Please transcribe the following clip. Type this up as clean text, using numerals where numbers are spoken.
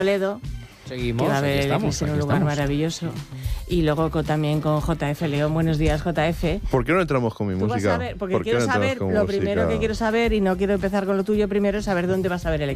Toledo. Seguimos, Que va a aquí haber estamos. en un Aquí lugar estamos. maravilloso. Y luego también con JF León. Buenos días, JF. ¿Por qué no entramos con mi Tú vas música? a ver, porque ¿Por qué quiero no entramos saber, con lo música? primero que quiero saber, y no quiero empezar con lo tuyo primero, es saber dónde vas a ver el